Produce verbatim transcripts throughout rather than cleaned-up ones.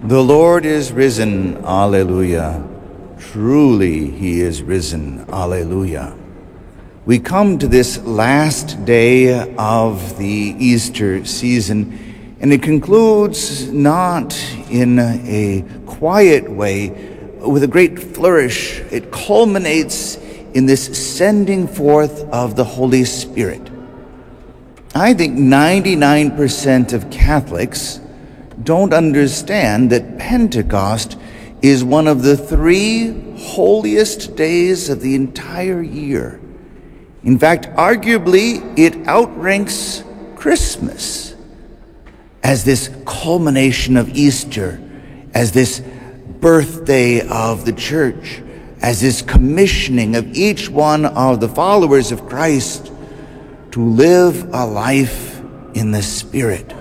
The Lord is risen, Alleluia. Truly he is risen, Alleluia. We come to this last day of the Easter season, and it concludes not in a quiet way, with a great flourish. It culminates in this sending forth of the Holy Spirit. I think ninety-nine percent of Catholics don't understand that Pentecost is one of the three holiest days of the entire year. In fact, arguably, it outranks Christmas as this culmination of Easter, as this birthday of the church, as this commissioning of each one of the followers of Christ to live a life in the Spirit.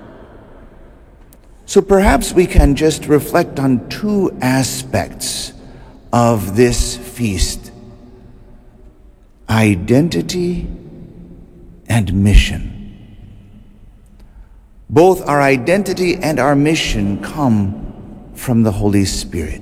So perhaps we can just reflect on two aspects of this feast: identity and mission. Both our identity and our mission come from the Holy Spirit.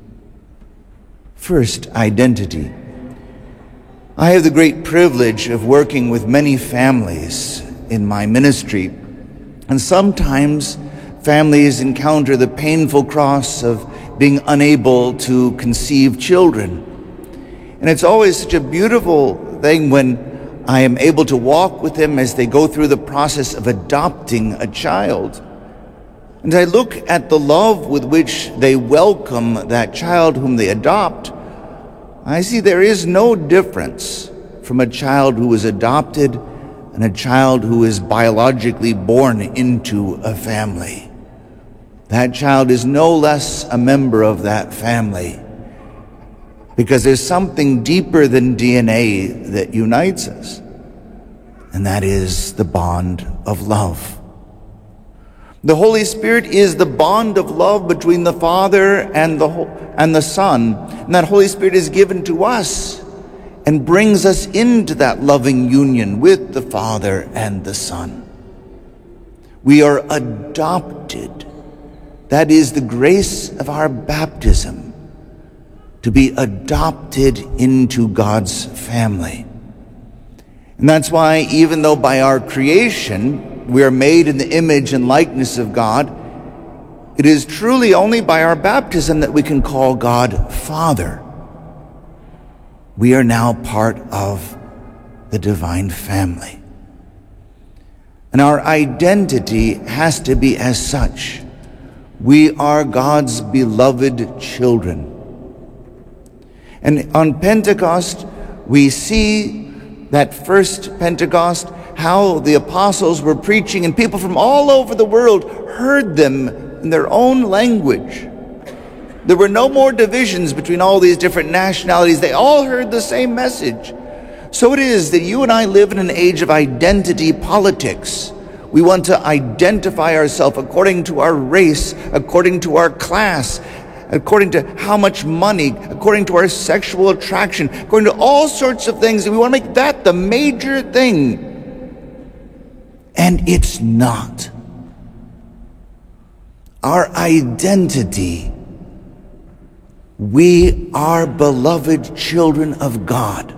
First, identity. I have the great privilege of working with many families in my ministry, and sometimes families encounter the painful cross of being unable to conceive children. And it's always such a beautiful thing when I am able to walk with them as they go through the process of adopting a child. And I look at the love with which they welcome that child whom they adopt. I see there is no difference from a child who is adopted and a child who is biologically born into a family. That child is no less a member of that family, because there's something deeper than D N A that unites us, and that is the bond of love. The Holy Spirit is the bond of love between the Father and the and the Son, and that Holy Spirit is given to us and brings us into that loving union with the Father and the Son. We are adopted. That is the grace of our baptism, to be adopted into God's family. And that's why, even though by our creation we are made in the image and likeness of God, it is truly only by our baptism that we can call God Father. We are now part of the divine family. And our identity has to be as such. We are God's beloved children. And on Pentecost, we see that first Pentecost, how the apostles were preaching, and people from all over the world heard them in their own language. There were no more divisions between all these different nationalities. They all heard the same message. So it is that you and I live in an age of identity politics. We want to identify ourselves according to our race, according to our class, according to how much money, according to our sexual attraction, according to all sorts of things. And we want to make that the major thing. And it's not. Our identity, we are beloved children of God.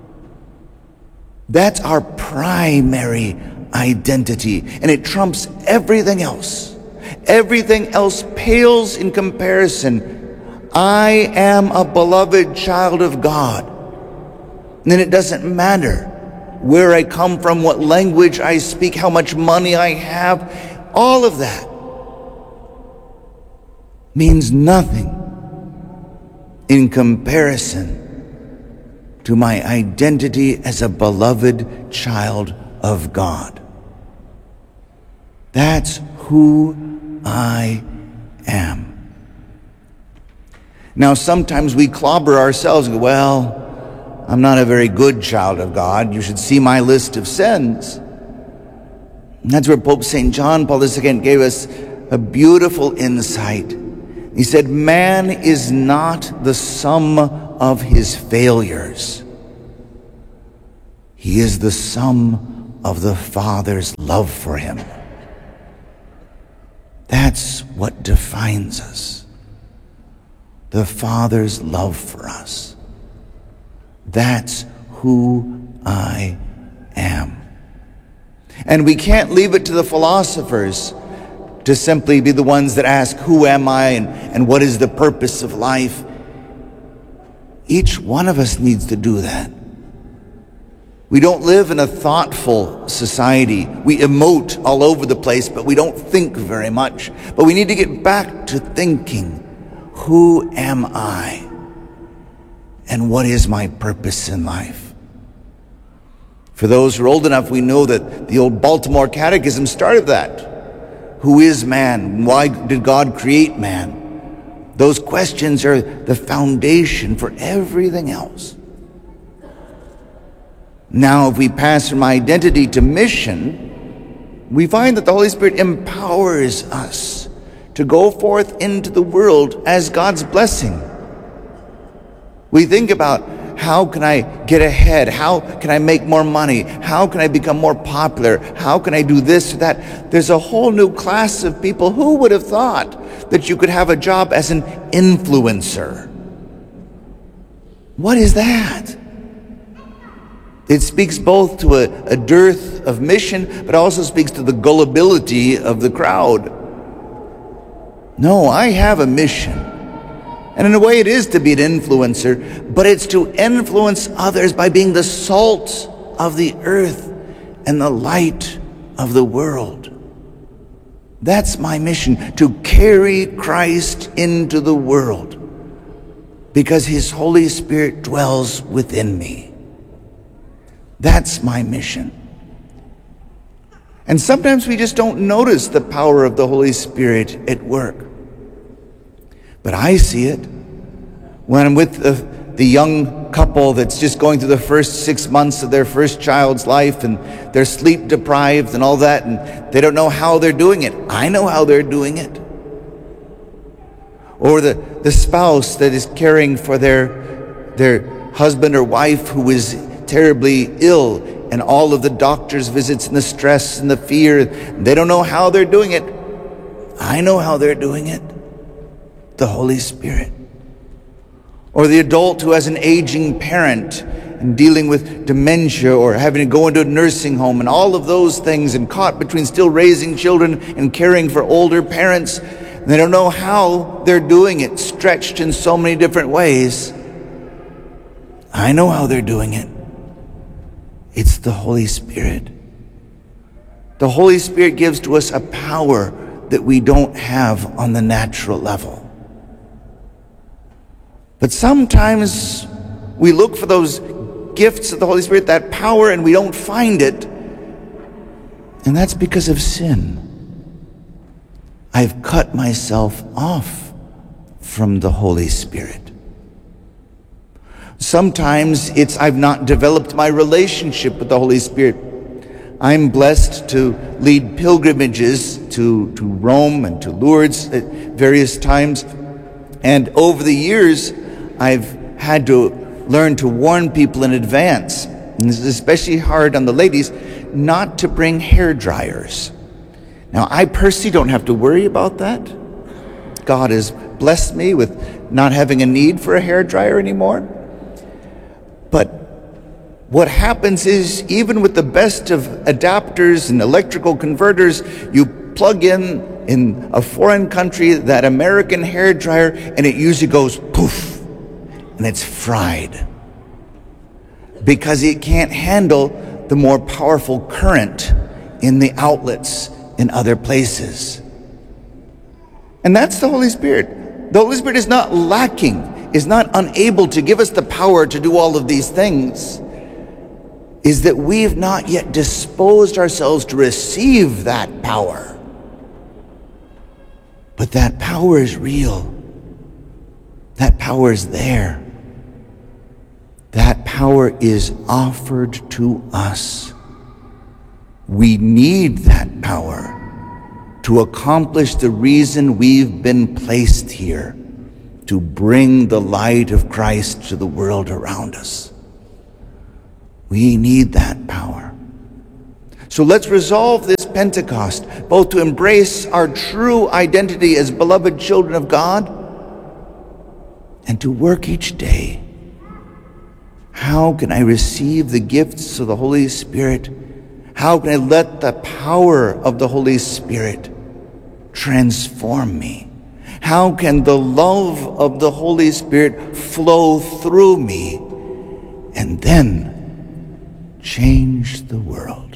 That's our primary identity, and it trumps everything else. Everything else pales in comparison. I am a beloved child of God. And then it doesn't matter where I come from, what language I speak, how much money I have. All of that means nothing in comparison to my identity as a beloved child of God. That's who I am. Now, sometimes we clobber ourselves and go, well, I'm not a very good child of God. You should see my list of sins. And that's where Pope Saint John Paul the Second gave us a beautiful insight. He said, man is not the sum of his failures. He is the sum of the Father's love for him. That's That's what defines us. The Father's love for us. That's who I am. And we can't leave it to the philosophers to simply be the ones that ask, who am I and, and what is the purpose of life? Each one of us needs to do that. We don't live in a thoughtful society. We emote all over the place, but we don't think very much. But we need to get back to thinking, who am I? And what is my purpose in life? For those who are old enough, we know that the old Baltimore Catechism started that. Who is man? Why did God create man? Those questions are the foundation for everything else. Now, if we pass from identity to mission, we find that the Holy Spirit empowers us to go forth into the world as God's blessing. We think about, how can I get ahead? How can I make more money? How can I become more popular? How can I do this or that? There's a whole new class of people. Who would have thought that you could have a job as an influencer? What is that? It speaks both to a, a dearth of mission, but also speaks to the gullibility of the crowd. No, I have a mission. And in a way it is to be an influencer, but it's to influence others by being the salt of the earth and the light of the world. That's my mission, to carry Christ into the world, because His Holy Spirit dwells within me. That's my mission. And sometimes we just don't notice the power of the Holy Spirit at work. But I see it when I'm with the, the young couple that's just going through the first six months of their first child's life, and they're sleep deprived and all that, and they don't know how they're doing it. I know how they're doing it. Or the, the spouse that is caring for their, their husband or wife who is terribly ill, and all of the doctor's visits and the stress and the fear. They don't know how they're doing it. I know how they're doing it. The Holy Spirit. Or the adult who has an aging parent and dealing with dementia, or having to go into a nursing home, and all of those things, and caught between still raising children and caring for older parents. And they don't know how they're doing it, stretched in so many different ways. I know how they're doing it. It's the Holy Spirit. The Holy Spirit gives to us a power that we don't have on the natural level. But sometimes we look for those gifts of the Holy Spirit, that power, and we don't find it. And that's because of sin. I've cut myself off from the Holy Spirit. Sometimes it's I've not developed my relationship with the Holy Spirit. I'm blessed to lead pilgrimages to, to Rome and to Lourdes at various times. And over the years, I've had to learn to warn people in advance, and this is especially hard on the ladies, not to bring hair dryers. Now, I personally don't have to worry about that. God has blessed me with not having a need for a hair dryer anymore. But what happens is, even with the best of adapters and electrical converters, you plug in in a foreign country that American hair dryer, and it usually goes poof, and it's fried, because it can't handle the more powerful current in the outlets in other places. And that's the Holy Spirit. The Holy Spirit is not lacking, is not unable to give us the power to do all of these things. Is that we've not yet disposed ourselves to receive that power. But that power is real. That power is there. That power is offered to us. We need that power to accomplish the reason we've been placed here, to bring the light of Christ to the world around us. We need that power. So let's resolve this Pentecost, both to embrace our true identity as beloved children of God and to work each day. How can I receive the gifts of the Holy Spirit? How can I let the power of the Holy Spirit transform me? How can the love of the Holy Spirit flow through me and then change the world?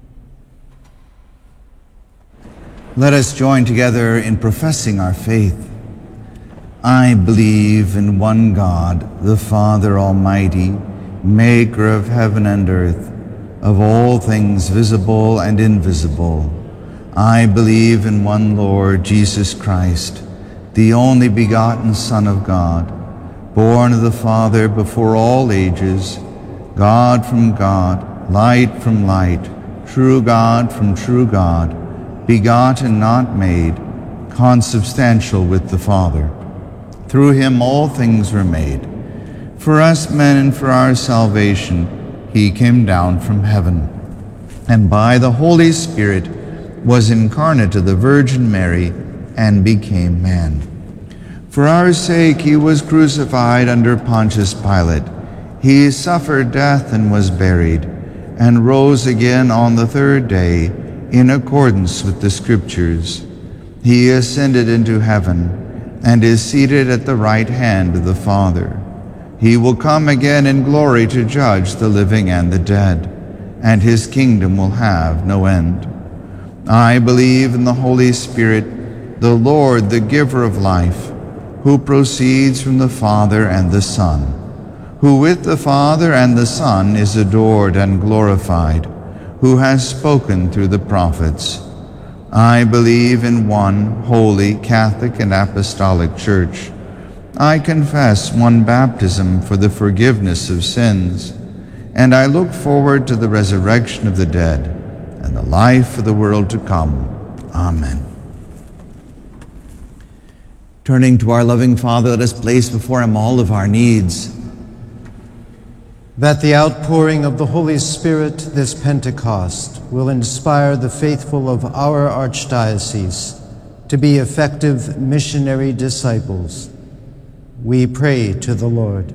Let us join together in professing our faith. I believe in one God, the Father Almighty, maker of heaven and earth, of all things visible and invisible. I believe in one Lord, Jesus Christ, the only begotten Son of God, born of the Father before all ages, God from God, light from light, true God from true God, begotten, not made, consubstantial with the Father. Through him all things were made. For us men and for our salvation, he came down from heaven, and by the Holy Spirit was incarnate of the Virgin Mary and became man. For our sake he was crucified under Pontius Pilate. He suffered death and was buried, and rose again on the third day in accordance with the Scriptures. He ascended into heaven and is seated at the right hand of the Father. He will come again in glory to judge the living and the dead, and his kingdom will have no end. I believe in the Holy Spirit, the Lord, the giver of life, who proceeds from the Father and the Son, who with the Father and the Son is adored and glorified, who has spoken through the prophets. I believe in one holy, Catholic, and Apostolic Church. I confess one baptism for the forgiveness of sins, and I look forward to the resurrection of the dead and the life of the world to come. Amen. Turning to our loving Father, let us place before him all of our needs. That the outpouring of the Holy Spirit this Pentecost will inspire the faithful of our Archdiocese to be effective missionary disciples, we pray to the Lord.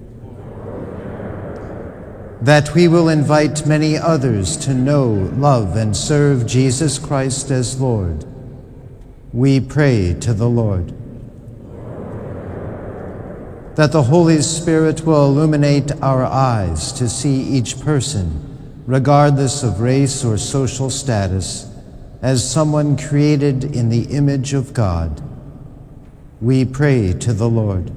That we will invite many others to know, love, and serve Jesus Christ as Lord, we pray to the Lord. That the Holy Spirit will illuminate our eyes to see each person, regardless of race or social status, as someone created in the image of God, we pray to the Lord.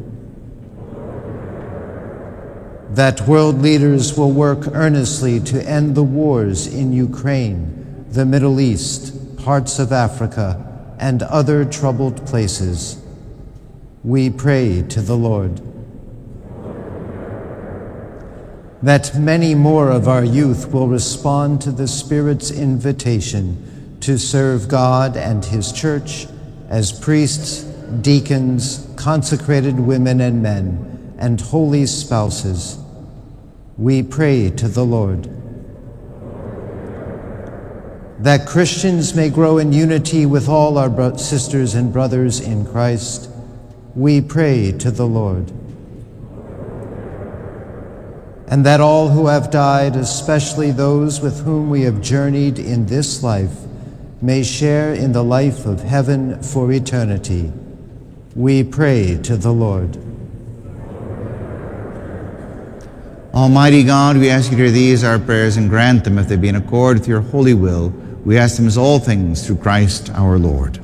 That world leaders will work earnestly to end the wars in Ukraine, the Middle East, parts of Africa, and other troubled places, we pray to the Lord. That many more of our youth will respond to the Spirit's invitation to serve God and his church as priests, deacons, consecrated women and men, and holy spouses, we pray to the Lord. That Christians may grow in unity with all our bro- sisters and brothers in Christ, we pray to the Lord. And that all who have died, especially those with whom we have journeyed in this life, may share in the life of heaven for eternity, we pray to the Lord. Almighty God, we ask you to hear these our prayers and grant them if they be in accord with your holy will. We ask them as all things through Christ our Lord.